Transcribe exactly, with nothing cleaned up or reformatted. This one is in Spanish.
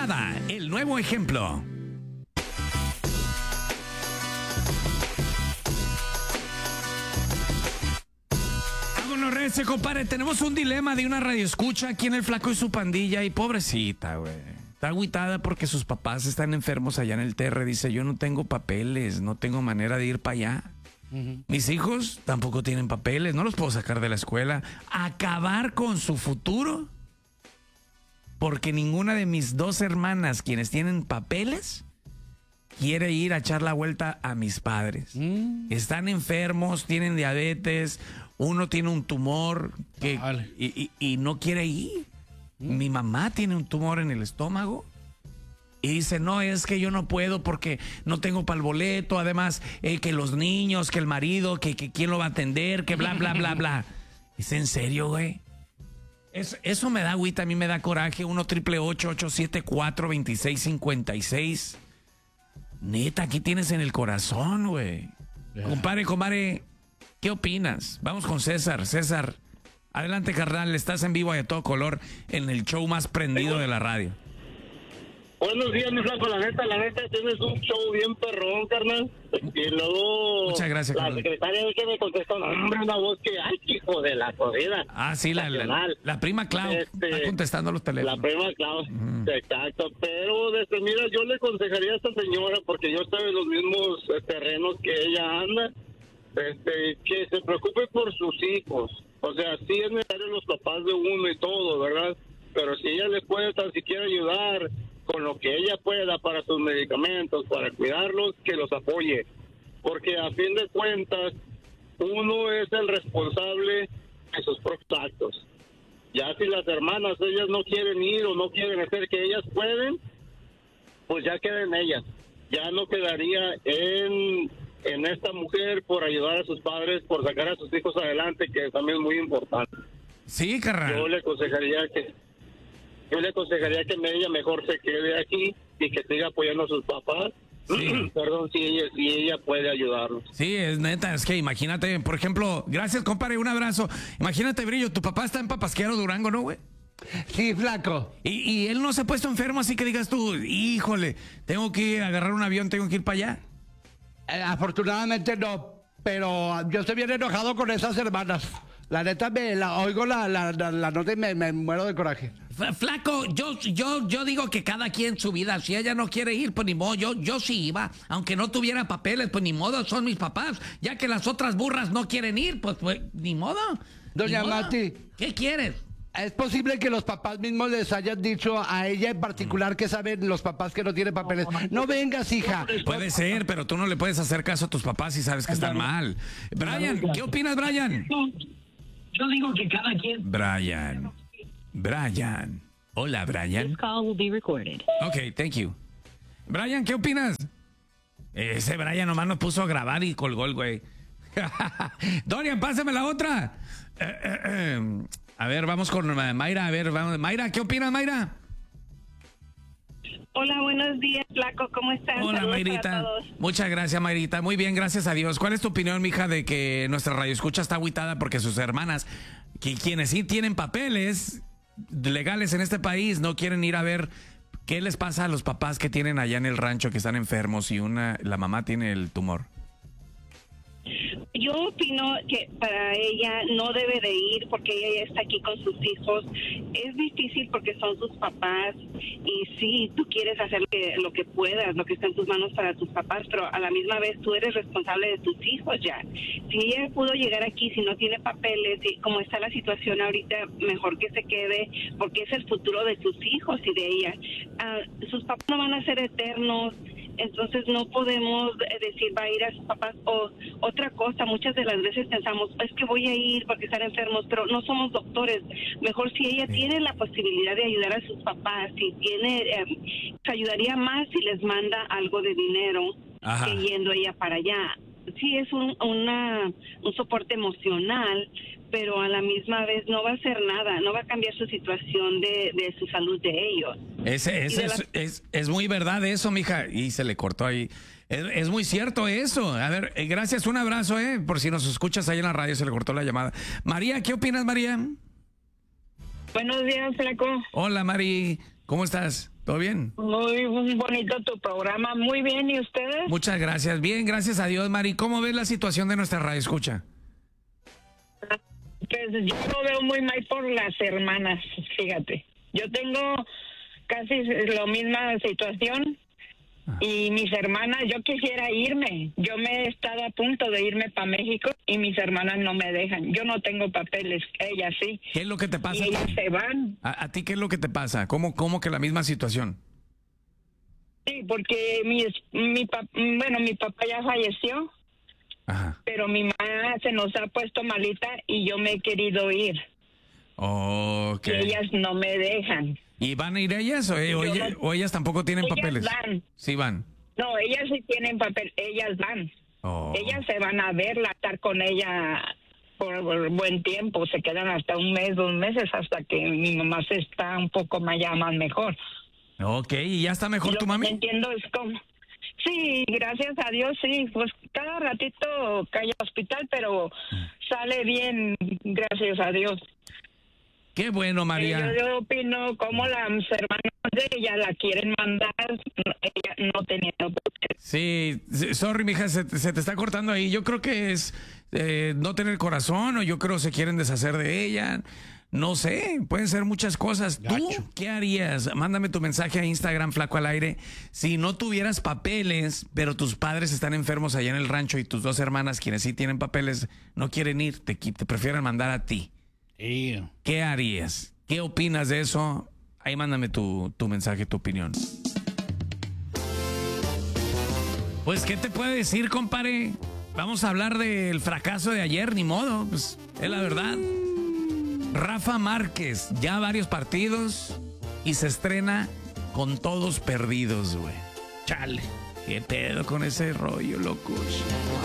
Llamada, el nuevo ejemplo. Vámonos, Rece, compadre. Tenemos un dilema de una radioescucha aquí en El Flaco y su pandilla. Y pobrecita, güey. Está agüitada porque sus papás están enfermos allá en el Terre. Dice, yo no tengo papeles, no tengo manera de ir para allá. Uh-huh. Mis hijos tampoco tienen papeles, no los puedo sacar de la escuela. Acabar con su futuro porque ninguna de mis dos hermanas, quienes tienen papeles, quiere ir a echar la vuelta a mis padres. Mm. Están enfermos, tienen diabetes, uno tiene un tumor que, vale. y, y, y no quiere ir. Mm. Mi mamá tiene un tumor en el estómago y dice, no, es que yo no puedo porque no tengo para el boleto, además eh, que los niños, que el marido, que, que quién lo va a atender, que bla, bla, bla, bla. ¿Es en serio, güey? Eso, eso me da agüita, a mí me da coraje. uno triple ocho, ocho siete cuatro, dos seis cinco seis. Neta, aquí tienes en el corazón, güey. Yeah. Compadre, compadre, ¿qué opinas? Vamos con César. César, adelante, carnal. Estás en vivo y a todo color en el show más prendido de la radio. Buenos días, mi flaco. La neta, la neta, tienes un show bien perrón, carnal. Y luego... Muchas gracias, la carnal. secretaria que me contestó, no, hombre, una voz que, ay, hijo de la corrida. Ah, sí, la, la, la prima Clau este, está contestando los teléfonos. La prima Clau, mm. exacto. Pero, desde, mira, yo le aconsejaría a esta señora, porque yo estoy en los mismos eh, terrenos que ella anda, este, que se preocupe por sus hijos. O sea, sí es necesario los papás de uno y todo, ¿verdad? Pero si ella le puede tan siquiera ayudar con lo que ella pueda para sus medicamentos, para cuidarlos, que los apoye. Porque a fin de cuentas, uno es el responsable de sus propios actos. Ya si las hermanas, ellas no quieren ir o no quieren hacer que ellas pueden, pues ya queden ellas. Ya no quedaría en, en esta mujer por ayudar a sus padres, por sacar a sus hijos adelante, que también es muy importante. Sí, carnal. Yo le aconsejaría que... Yo le aconsejaría que ella mejor se quede aquí y que siga apoyando a sus papás. Sí. Perdón, si ella, si ella puede ayudarlos. Sí, es neta, es que imagínate, por ejemplo, gracias, compadre, un abrazo. Imagínate, Brillo, tu papá está en Papasquiaro, Durango, ¿no, güey? Sí, flaco. Y, y él no se ha puesto enfermo, así que digas tú, híjole, tengo que agarrar un avión, tengo que ir para allá. Eh, afortunadamente no, pero yo estoy bien enojado con esas hermanas. La neta, me la oigo la, la, la, la nota y me, me muero de coraje. Flaco, yo, yo, yo digo que cada quien su vida. Si ella no quiere ir, pues ni modo. Yo, yo sí iba, aunque no tuviera papeles, pues ni modo, son mis papás. Ya que las otras burras no quieren ir, pues, pues ni modo. Doña ni modo. Mati, ¿Qué quieres? ¿Es posible que los papás mismos les hayan dicho a ella en particular que saben los papás que no tienen papeles? No vengas, hija. Puede ser, pero tú no le puedes hacer caso a tus papás si sabes que están mal. Brian, ¿qué opinas, Brian? Yo digo que cada quien... Brian. Brian. Hola, Brian. This call will be recorded. Ok, thank you. Brian, ¿qué opinas? Ese Brian nomás nos puso a grabar y colgó el güey. Dorian, pásame la otra. Eh, eh, eh. A ver, vamos con Mayra. A ver, vamos. Mayra, ¿qué opinas, Mayra? Hola, buenos días, Flaco. ¿Cómo estás? Hola, Saludos Mayrita. para todos. Muchas gracias, Mayrita. Muy bien, gracias a Dios. ¿Cuál es tu opinión, mija, de que nuestra radioescucha está agüitada porque sus hermanas, que quienes sí tienen papeles legales en este país, no quieren ir a ver qué les pasa a los papás que tienen allá en el rancho que están enfermos y una la mamá tiene el tumor? Yo opino que para ella no debe de ir porque ella ya está aquí con sus hijos. Es difícil porque son sus papás y sí, tú quieres hacer lo que, lo que puedas, lo que está en tus manos para tus papás, pero a la misma vez tú eres responsable de tus hijos ya. Si ella pudo llegar aquí, si no tiene papeles, y como está la situación ahorita, mejor que se quede porque es el futuro de sus hijos y de ella. Uh, sus papás no van a ser eternos. Entonces no podemos decir va a ir a sus papás o otra cosa. Muchas de las veces pensamos es que voy a ir porque están enfermos, pero no somos doctores. Mejor si ella tiene la posibilidad de ayudar a sus papás, si tiene, eh, se ayudaría más si les manda algo de dinero. Ajá. Que yendo ella para allá. Sí es un, una, un soporte emocional, pero a la misma vez no va a hacer nada, no va a cambiar su situación de, de su salud de ellos. Ese, ese es, la... es, es muy verdad eso, mija, y se le cortó ahí. Es, es muy cierto eso. A ver, eh, gracias, un abrazo, eh, por si nos escuchas ahí en la radio, se le cortó la llamada. María, ¿qué opinas, María? Buenos días, Flaco. Hola, Mari, ¿cómo estás? ¿Todo bien? Muy, muy bonito tu programa. Muy bien, ¿y ustedes? Muchas gracias. Bien, gracias a Dios, Mari. ¿Cómo ves la situación de nuestra radio escucha? Pues yo lo veo muy mal por las hermanas, fíjate. Yo tengo casi la misma situación y mis hermanas, yo quisiera irme. Yo me he estado a punto de irme para México y mis hermanas no me dejan. Yo no tengo papeles, ellas sí. ¿Qué es lo que te pasa? Y ellas se van. ¿A, a ti qué es lo que te pasa? ¿Cómo, cómo que la misma situación? Sí, porque mi, mi pap- bueno, mi papá ya falleció. Ajá. Pero mi mamá se nos ha puesto malita y yo me he querido ir. Ok. Y ellas no me dejan. ¿Y van a ir ellas o, o, Yo ella- no- o ellas tampoco tienen Ellas papeles? van. Sí van. No, ellas sí tienen papel, ellas van. Oh. Ellas se van a verla, estar con ella por, por buen tiempo, se quedan hasta un mes, dos meses, hasta que mi mamá se está un poco más, ya más mejor. Ok, ¿y ya está Y mejor lo tu que mami? no entiendo es cómo... Sí, gracias a Dios, sí, pues cada ratito cae al hospital, pero sale bien, gracias a Dios. Qué bueno, María. Pero yo, yo opino como las hermanas de ella la quieren mandar, ella no tenía por qué. Sí, sí, sorry, mija, se, te- se te está cortando ahí. Yo creo que es eh, no tener corazón o yo creo se quieren deshacer de ella. No sé, pueden ser muchas cosas. ¿Tú Gacho. qué harías? Mándame tu mensaje a Instagram, Flaco al Aire. Si no tuvieras papeles, pero tus padres están enfermos allá en el rancho y tus dos hermanas, quienes sí tienen papeles, no quieren ir, te, qui- te prefieren mandar a ti. Sí. ¿Qué harías? ¿Qué opinas de eso? Ahí mándame tu, tu mensaje, tu opinión. Pues, ¿qué te puede decir, compadre? Vamos a hablar del fracaso de ayer, ni modo, pues, es la verdad. Rafa Márquez, ya varios partidos y se estrena con todos perdidos, güey. Chale. ¿Qué pedo con ese rollo, locos?